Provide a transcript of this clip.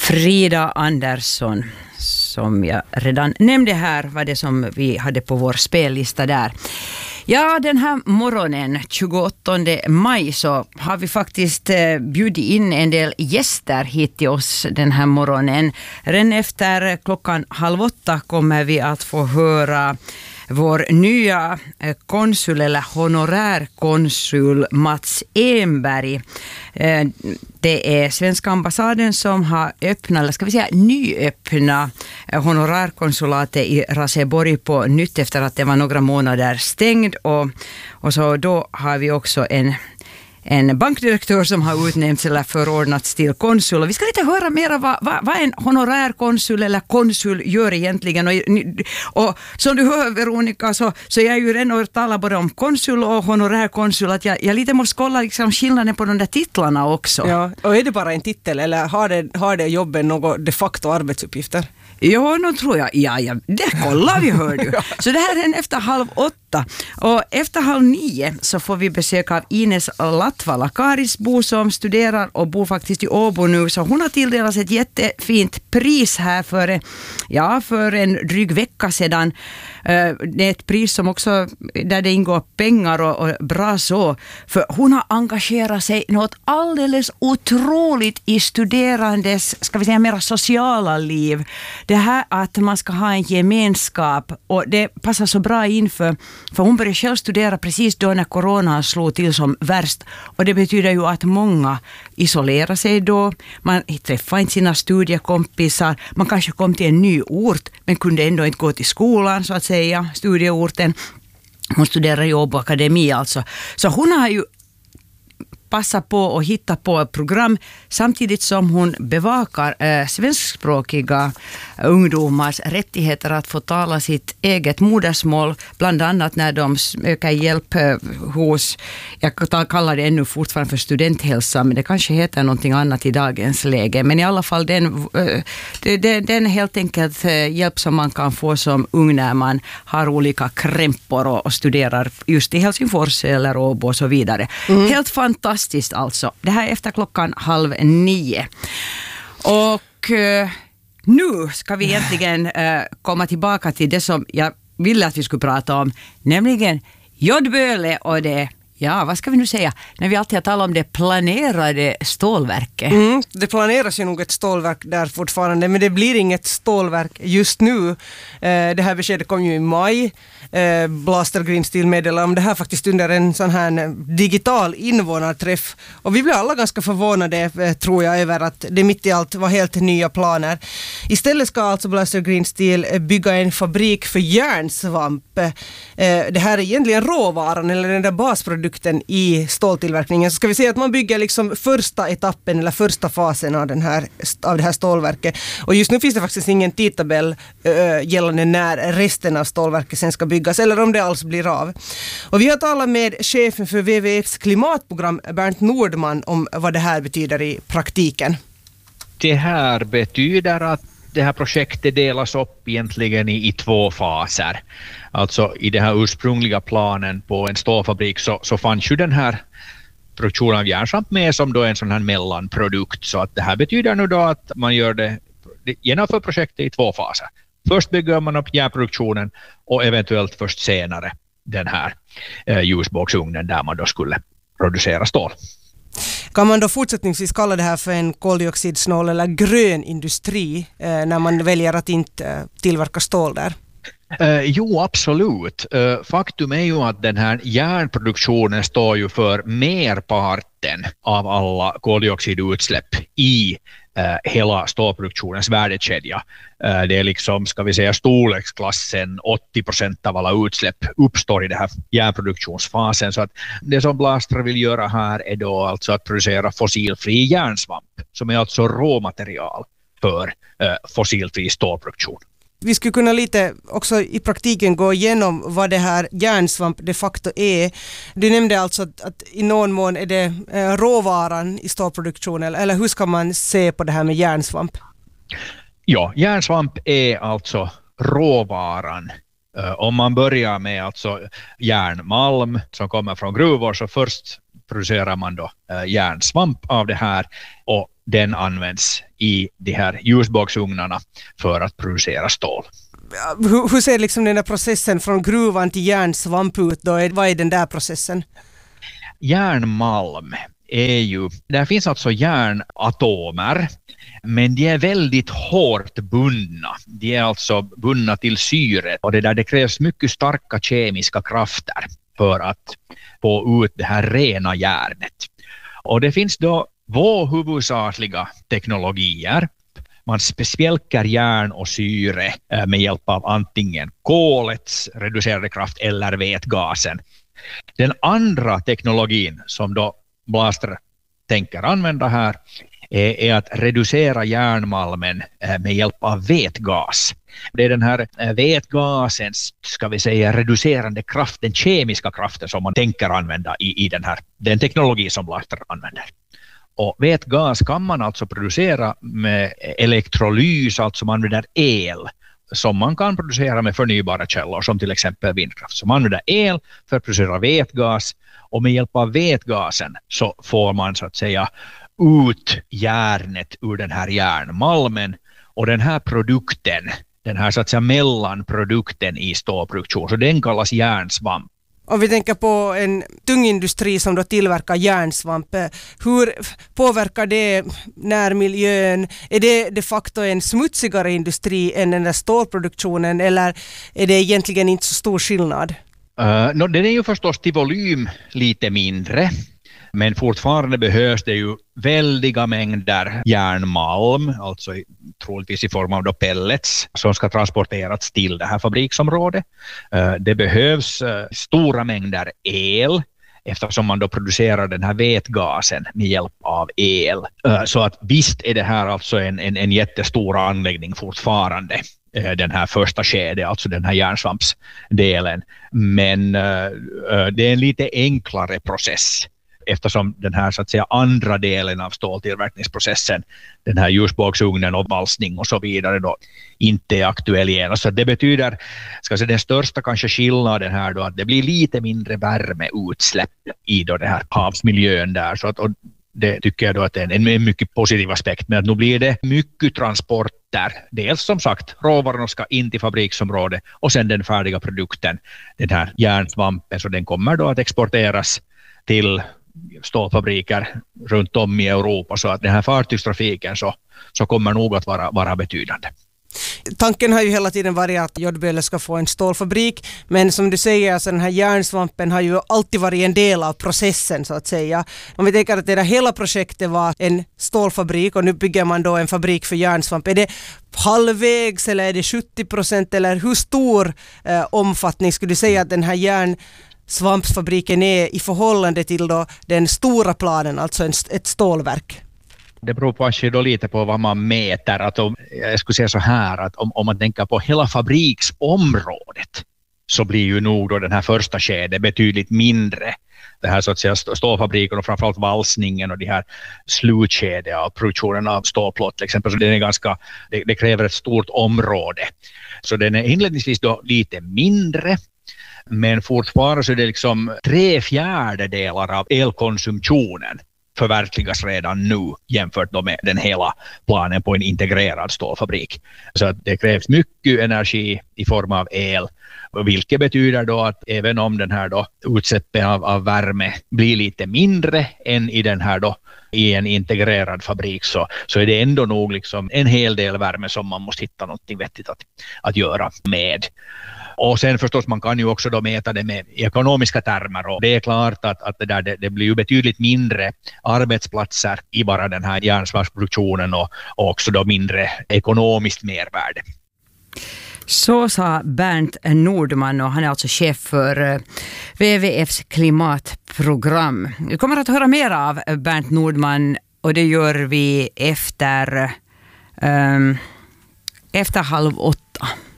Frida Andersson, som jag redan nämnde här, var det som vi hade på vår spellista där. Ja, den här morgonen, 28 maj, så har vi faktiskt bjudit in en del gäster hit till oss den här morgonen. Redan efter 7:30 kommer vi att få höra vår nya konsul eller honorärkonsul Mats Enberg. Det är svenska ambassaden som har öppnat, eller ska vi säga nyöppna honorärkonsulatet i Raseborg på nytt efter att det var några månader stängd. Och så då har vi också en bankdirektör som har utnämnts eller förordnats till konsul. Och vi ska lite höra mer vad en honorärkonsul eller konsul gör egentligen. Och som du hör, Veronica, så jag ju redan och talar både om konsul och honorärkonsul, att jag lite måste kolla liksom skillnaden på de där titlarna också. Ja, och är det bara en titel eller har det jobben något de facto arbetsuppgifter? Ja, nu tror jag. Ja, det kollar vi, hör du. Så det här är efter 7:30. Och efter 8:30 så får vi besök av Ines Latvala, Karisbo, som studerar och bor faktiskt i Åbo nu. Så hon har tilldelats ett jättefint pris här för en dryg vecka sedan. Det är ett pris som också, där det ingår pengar och bra så. För hon har engagerat sig något alldeles otroligt i studerandes, ska vi säga, mera sociala liv. Det här att man ska ha en gemenskap, och det passar så bra in för hon började själv studera precis då när corona slog till som värst. Och det betyder ju att många isolerar sig då. Man träffar inte sina studiekompisar. Man kanske kom till en ny ort men kunde ändå inte gå till skolan, så att säga, studieorten. Hon studerar i Åbo Akademi alltså. Så hon har ju passa på och hitta på ett program samtidigt som hon bevakar svenskspråkiga ungdomars rättigheter att få tala sitt eget modersmål, bland annat när de söker hjälp hos, jag kallar det ännu fortfarande för studenthälsa, men det kanske heter någonting annat i dagens läge, men i alla fall den helt enkelt hjälp som man kan få som ung när man har olika krämpor och studerar just i Helsingfors eller Åbo och så vidare. Helt fantastiskt alltså. Det här är efter 8:30. Och nu ska vi egentligen komma tillbaka till det som jag ville att vi skulle prata om, nämligen jodböle och det, ja, vad ska vi nu säga, när vi alltid har talat om det planerade stålverket. Det planeras ju nog ett stålverk där fortfarande, men det blir inget stålverk just nu. Det här beskedet kom ju i maj. Blaster Green Steel meddelade om det här faktiskt under en sån här digital invånarträff. Och vi blev alla ganska förvånade, tror jag, över att det mitt i allt var helt nya planer. Istället ska alltså Blaster Green Steel bygga en fabrik för järnsvamp. Det här är egentligen råvaran eller den där basprodukten i ståltillverkningen. Så ska vi säga att man bygger liksom första etappen eller första fasen av det här stålverket. Och just nu finns det faktiskt ingen tidtabell gällande när resten av stålverket sen ska byggas eller om det alls blir av. Och vi har talat med chefen för WWFs klimatprogram, Bernt Nordman, om vad det här betyder i praktiken. Det här betyder att det här projektet delas upp egentligen i två faser. Alltså i den här ursprungliga planen på en stålfabrik så fanns ju den här produktionen av järnsvamp med som då en sån här mellanprodukt. Så att det här betyder nu då att man genomför projektet i två faser. Först bygger man upp järnproduktionen och eventuellt först senare den här ljusbågsugnen där man då skulle producera stål. Kan man då fortsättningsvis kalla det här för en koldioxidsnål eller grön industri när man väljer att inte tillverka stål där? Jo, absolut. Faktum är ju att den här järnproduktionen står ju för merparten av alla koldioxidutsläpp i hela stålproduktionens värdekedja. Det är liksom, ska vi säga, storleksklassen 80% av alla utsläpp uppstår i den här järnproduktionsfasen. Så att det som Blaster vill göra här är då alltså att producera fossilfri järnsvamp, som är alltså råmaterial för fossilfri stålproduktion. Vi skulle kunna lite också i praktiken gå igenom vad det här järnsvamp de facto är. Du nämnde alltså att i någon mån är det råvaran i stålproduktionen, eller hur ska man se på det här med järnsvamp? Ja, järnsvamp är alltså råvaran. Om man börjar med alltså järnmalm som kommer från gruvor, så först producerar man då järnsvamp av det här, och den används i de här ljusbågsugnarna för att producera stål. Hur ser liksom den här processen från gruvan till järnsvamp ut då? Vad är den där processen? Järnmalm där finns alltså järnatomer, men de är väldigt hårt bundna. De är alltså bundna till syre, och det krävs mycket starka kemiska krafter för att få ut det här rena järnet. Och det finns då två huvudsakliga teknologier. Man spjälker järn och syre med hjälp av antingen kolets reducerade kraft eller vätgasen. Den andra teknologin som då Blaster tänker använda här är att reducera järnmalmen med hjälp av vätgas. Det är den här vätgasens, ska vi säga, reducerande kraft, den kemiska kraften som man tänker använda i den teknologi som Blaster använder. Och vätgas kan man alltså producera med elektrolys, alltså man använder el som man kan producera med förnybara källor som till exempel vindkraft. Så man använder el för att producera vätgas, och med hjälp av vätgasen så får man så att säga ut järnet ur den här järnmalmen, och den här produkten, den här så att säga mellanprodukten i stålproduktion, så den kallas järnsvamp. Om vi tänker på en tung industri som då tillverkar järnsvamp, hur påverkar det närmiljön? Är det de facto en smutsigare industri än den där stålproduktionen, eller är det egentligen inte så stor skillnad? Den är ju förstås till volym lite mindre, men fortfarande behövs det ju väldiga mängder järnmalm, alltså troligtvis i form av då pellets, som ska transporteras till det här fabriksområdet. Det behövs stora mängder el, eftersom man då producerar den här vätgasen med hjälp av el. Så att visst är det här alltså en jättestor anläggning fortfarande, den här första skedet, alltså den här järnsvampsdelen. Men det är en lite enklare process, eftersom den här så att säga andra delen av ståltillverkningsprocessen, den här ljusbågsugnen och valsning och så vidare, då inte är aktuell igen. Så det betyder, ska säga, den största kanske skillnaden här då, att det blir lite mindre värmeutsläpp i då det här havsmiljön där. Så att, och det tycker jag då att det är en mycket positiv aspekt, men att nu blir det mycket transporter. Dels som sagt, råvarorna ska in till fabriksområdet, och sen den färdiga produkten, den här järnsvampen, så den kommer då att exporteras till stålfabriker runt om i Europa, så att den här fartygstrafiken så kommer nog att vara betydande. Tanken har ju hela tiden varit att Jordböle ska få en stålfabrik, men som du säger, alltså den här järnsvampen har ju alltid varit en del av processen så att säga. Om vi tänker att det där hela projektet var en stålfabrik och nu bygger man då en fabrik för järnsvamp, är det halvvägs eller är det 70%, eller hur stor omfattning skulle du säga att den här järnsvampsfabriken är i förhållande till då den stora planen, alltså ett stålverk? Det beror kanske då lite på vad man mäter. Att jag skulle säga så här, att om man tänker på hela fabriksområdet, så blir ju nog då den här första skedet betydligt mindre. Det här så att säga stålfabriken och framförallt valsningen och de här slutskedet av produktionen av stålplåt till exempel. Så den är ganska, det kräver ett stort område. Så den är inledningsvis då lite mindre. Men fortfarande så är det liksom 3/4 av elkonsumtionen förverkligas redan nu jämfört med den hela planen på en integrerad stålfabrik. Så att det krävs mycket energi i form av el, vilket betyder då att även om den här då utsläppen av värme blir lite mindre än i den här då i en integrerad fabrik, så är det ändå nog liksom en hel del värme som man måste hitta något vettigt att göra med. Och sen förstås, man kan ju också då mäta det med ekonomiska termer, och det är klart att det blir ju betydligt mindre arbetsplatser i bara den här järnsvampsproduktionen och också då mindre ekonomiskt mervärde. Så sa Bernt Nordman, och han är alltså chef för WWFs klimatprogram. Vi kommer att höra mer av Bernt Nordman, och det gör vi efter 7:30.